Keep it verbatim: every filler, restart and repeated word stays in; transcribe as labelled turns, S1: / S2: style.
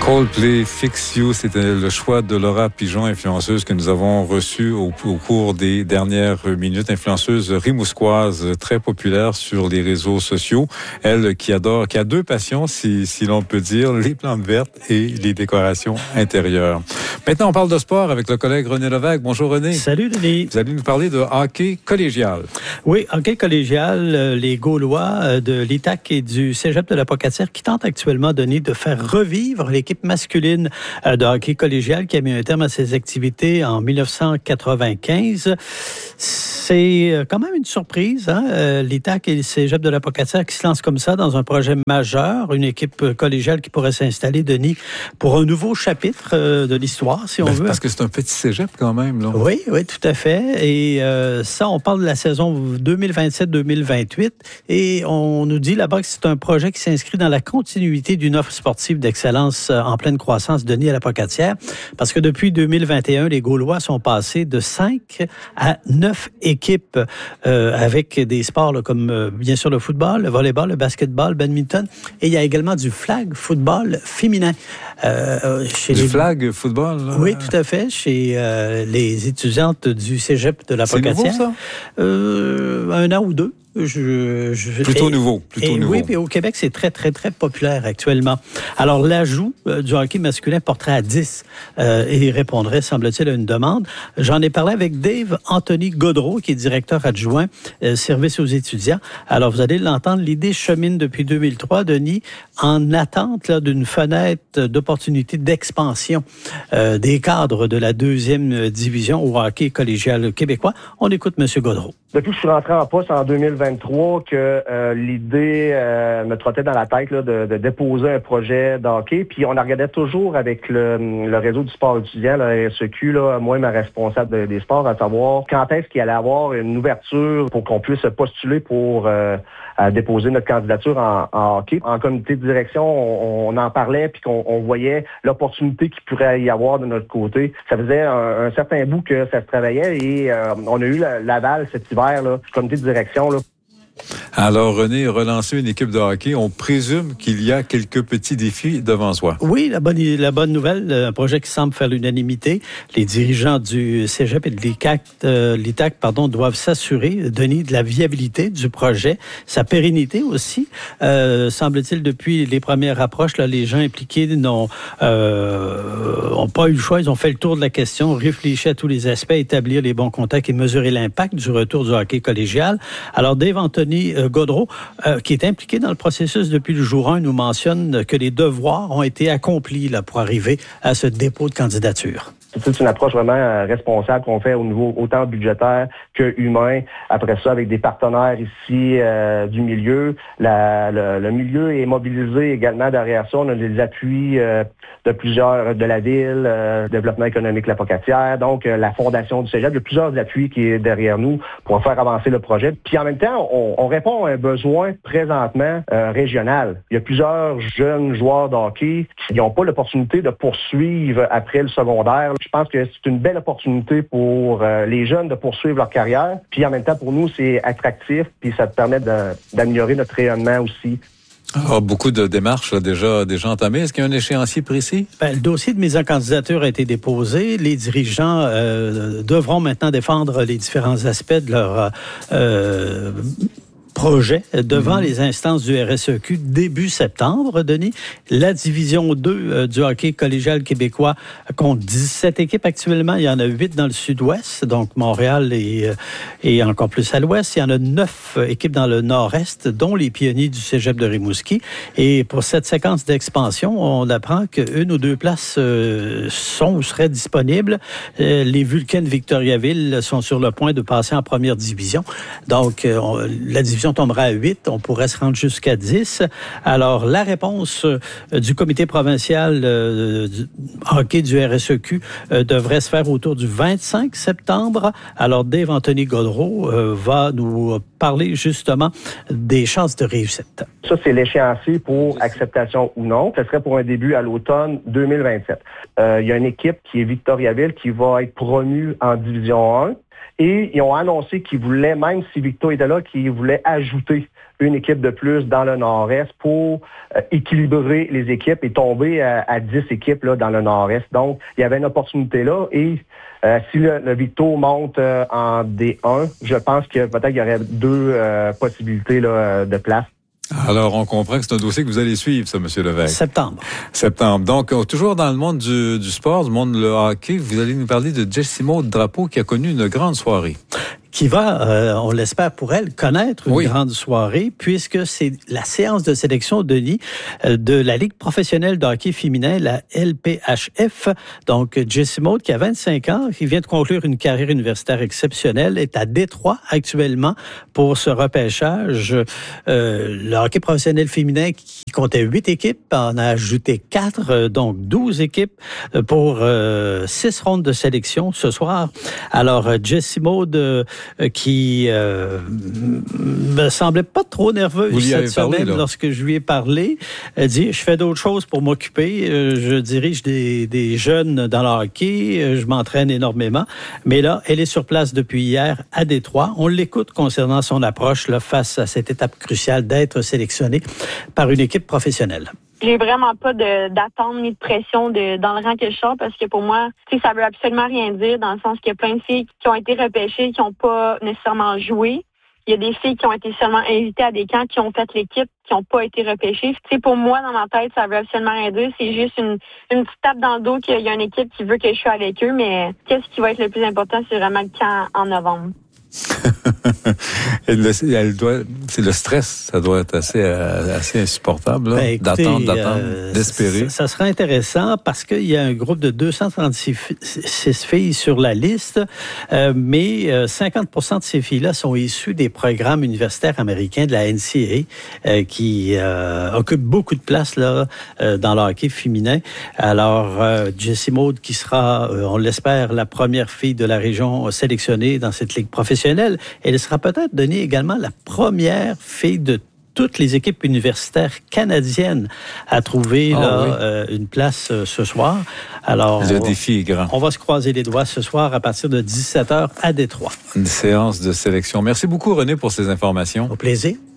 S1: Coldplay, Fix You, c'était le choix de Laura Pigeon, influenceuse que nous avons reçue au, au cours des dernières minutes, influenceuse rimousquoise très populaire sur les réseaux sociaux. Elle qui adore, qui a deux passions, si, si l'on peut dire, les plantes vertes et les décorations intérieures. Maintenant, on parle de sport avec le collègue René Lévesque. Bonjour René.
S2: Salut Denis.
S1: Vous allez nous parler de hockey collégial.
S2: Oui, hockey collégial, les Gaulois de l'I T A C et du Cégep de la Pocatière qui tentent actuellement, Denis, de faire revivre l'équipe masculine de hockey collégial qui a mis un terme à ses activités en dix-neuf cent quatre-vingt-quinze. C'est quand même une surprise, hein? L'I T A C et le Cégep de la Pocatière qui se lancent comme ça dans un projet majeur, une équipe collégiale qui pourrait s'installer, Denis, pour un nouveau chapitre de l'histoire, si on
S1: ben,
S2: veut.
S1: Parce que c'est un petit cégep quand même, là.
S2: Oui, oui, tout à fait. Et euh, ça, on parle de la saison deux mille vingt-sept deux mille vingt-huit et on nous dit là-bas que c'est un projet qui s'inscrit dans la continuité d'une offre sportive d'excellence en pleine croissance, Denis, à la Pocatière, parce que depuis deux mille vingt et un, les Gaulois sont passés de cinq à neuf équipes euh, avec des sports là, comme euh, bien sûr le football, le volleyball, le basketball, le badminton, et il y a également du flag football féminin. Euh, chez
S1: du
S2: les...
S1: flag football? Là.
S2: Oui, tout à fait, chez euh, les étudiantes du Cégep de la Pocatière.
S1: C'est nouveau, ça?
S2: Euh, un an ou deux. Je, je,
S1: plutôt
S2: et,
S1: nouveau, plutôt
S2: et
S1: nouveau.
S2: Oui, puis au Québec, c'est très, très, très populaire actuellement. Alors, l'ajout euh, du hockey masculin porterait à dix euh, et répondrait, semble-t-il, à une demande. J'en ai parlé avec Dave Anthony Gaudreau, qui est directeur adjoint euh, service aux étudiants. Alors, vous allez l'entendre, l'idée chemine depuis deux mille trois, Denis, en attente là, d'une fenêtre d'opportunité d'expansion euh, des cadres de la deuxième division au hockey collégial québécois. On écoute M. Gaudreau.
S3: Depuis que je suis rentré en poste en deux mille vingt-trois, que euh, l'idée euh, me trottait dans la tête là, de, de déposer un projet de hockey. Puis on la regardait toujours avec le, le réseau du sport étudiant, la R S E Q, là, moi, ma responsable de, des sports, à savoir quand est-ce qu'il allait avoir une ouverture pour qu'on puisse postuler pour euh, à déposer notre candidature en, en hockey. En comité de direction, on, on en parlait puis qu'on on voyait l'opportunité qu'il pourrait y avoir de notre côté. Ça faisait un, un certain bout que ça se travaillait et euh, on a eu l'aval cet hiver. Là, comité de direction. Là.
S1: Alors, René, relancer une équipe de hockey, on présume qu'il y a quelques petits défis devant soi.
S2: Oui, la bonne, la bonne nouvelle, un projet qui semble faire l'unanimité. Les dirigeants du Cégep et de l'I T A C, euh, l'I T A C pardon, doivent s'assurer, Denis, de la viabilité du projet, sa pérennité aussi. Euh, semble-t-il, depuis les premières approches, là, les gens impliqués n'ont euh, ont pas eu le choix. Ils ont fait le tour de la question, réfléchi à tous les aspects, établir les bons contacts et mesurer l'impact du retour du hockey collégial. Alors, Dave Anthony Gaudreau, euh, qui est impliqué dans le processus depuis le jour un, nous mentionne que les devoirs ont été accomplis là, pour arriver à ce dépôt de candidature.
S3: C'est une approche vraiment responsable qu'on fait au niveau autant budgétaire que humain. Après ça, avec des partenaires ici euh, du milieu. La, le, le milieu est mobilisé également derrière ça. On a des appuis euh, de plusieurs, de la ville, euh, développement économique La Pocatière, donc euh, la fondation du Cégep. Il y a plusieurs appuis qui est derrière nous pour faire avancer le projet. Puis en même temps, on, on répond à un besoin présentement euh, régional. Il y a plusieurs jeunes joueurs de hockey qui n'ont pas l'opportunité de poursuivre après le secondaire. Je pense que c'est une belle opportunité pour euh, les jeunes de poursuivre leur carrière. Puis en même temps, pour nous, c'est attractif, puis ça te permet de, d'améliorer notre rayonnement aussi.
S1: Ah, beaucoup de démarches là, déjà, déjà entamées. Est-ce qu'il y a un échéancier précis?
S2: Ben, le dossier de mise en candidature a été déposé. Les dirigeants euh, devront maintenant défendre les différents aspects de leur euh, projet devant mmh. les instances du R S E Q début septembre, Denis. La division deux euh, du hockey collégial québécois compte dix-sept équipes actuellement. Il y en a huit dans le sud-ouest, donc Montréal et, euh, et encore plus à l'ouest. Il y en a neuf équipes dans le nord-est, dont les pionniers du Cégep de Rimouski. Et pour cette séquence d'expansion, on apprend qu'une ou deux places euh, sont ou seraient disponibles. Euh, les Vulcains de Victoriaville sont sur le point de passer en première division. Donc, euh, on, la division tombera à huit, on pourrait se rendre jusqu'à dix. Alors, la réponse euh, du comité provincial euh, du hockey du R S E Q euh, devrait se faire autour du vingt-cinq septembre. Alors, Dave Anthony Gaudreau euh, va nous parler justement des chances de réussite.
S3: Ça, c'est l'échéancier pour acceptation ou non. Ce serait pour un début à l'automne deux mille vingt-sept. Euh, il y a une équipe qui est Victoriaville qui va être promue en division un. Et ils ont annoncé qu'ils voulaient, même si Victo était là, qu'ils voulaient ajouter une équipe de plus dans le Nord-Est pour euh, équilibrer les équipes et tomber à, à dix équipes là, dans le Nord-Est. Donc, il y avait une opportunité là et euh, si le, le Victo monte euh, en D un, je pense que peut-être qu'il y aurait deux euh, possibilités là, de place.
S1: Alors, on comprend que c'est un dossier que vous allez suivre, ça, M. Lévesque.
S2: Septembre.
S1: Septembre. Donc, toujours dans le monde du, du sport, du monde du hockey, vous allez nous parler de Jessie-Maude Drapeau qui a connu une grande soirée.
S2: Qui va, euh, on l'espère pour elle, connaître une
S1: oui.
S2: grande soirée, puisque c'est la séance de sélection, Denis, euh, de la Ligue professionnelle de hockey féminin, la L P H F. Donc, Jessie-Maude, qui a vingt-cinq ans, qui vient de conclure une carrière universitaire exceptionnelle, est à Détroit actuellement pour ce repêchage. Euh, le hockey professionnel féminin, qui comptait huit équipes, en a ajouté quatre, euh, donc douze équipes pour euh, six rondes de sélection ce soir. Alors, Jessie-Maude, euh, qui euh, me semblait pas trop nerveuse cette semaine parlé, lorsque je lui ai parlé. Elle dit, je fais d'autres choses pour m'occuper. Euh, je dirige des, des jeunes dans le hockey. Euh, je m'entraîne énormément. Mais là, elle est sur place depuis hier à Détroit. On l'écoute concernant son approche là, face à cette étape cruciale d'être sélectionnée par une équipe professionnelle.
S4: J'ai vraiment pas de, d'attente ni de pression de, dans le rang que je sors parce que pour moi, tu sais, ça veut absolument rien dire dans le sens qu'il y a plein de filles qui ont été repêchées, qui n'ont pas nécessairement joué. Il y a des filles qui ont été seulement invitées à des camps, qui ont fait l'équipe, qui n'ont pas été repêchées. Tu sais, pour moi, dans ma tête, ça veut absolument rien dire. C'est juste une, une petite tape dans le dos qu'il y a une équipe qui veut que je sois avec eux, mais qu'est-ce qui va être le plus important, c'est vraiment le camp en novembre.
S1: elle, elle doit, c'est le stress, ça doit être assez, assez insupportable, là, ben, écoutez, d'attendre, d'attendre, euh, d'espérer.
S2: Ça, ça sera intéressant parce qu'il y a un groupe de deux cent trente-six filles sur la liste, euh, mais euh, cinquante pour cent de ces filles-là sont issues des programmes universitaires américains de la N C A A euh, qui euh, occupent beaucoup de place là euh, dans le hockey féminin. Alors, euh, Jessie-Maude qui sera, euh, on l'espère, la première fille de la région sélectionnée dans cette ligue professionnelle. Elle sera peut-être donnée également la première fille de toutes les équipes universitaires canadiennes à trouver oh, là, oui. euh, une place euh, ce soir. Alors,
S1: le défi est grand.
S2: On va se croiser les doigts ce soir à partir de dix-sept heures à Détroit.
S1: Une séance de sélection. Merci beaucoup, René, pour ces informations.
S2: Au plaisir.